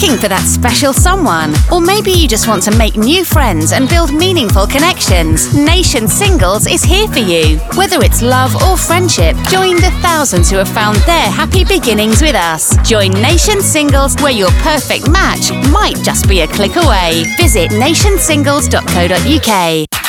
looking for that special someone? Or maybe you just want to make new friends and build meaningful connections. Nation Singles is here for you. Whether it's love or friendship, join the thousands who have found their happy beginnings with us. Join Nation Singles, where your perfect match might just be a click away. Visit nationsingles.co.uk.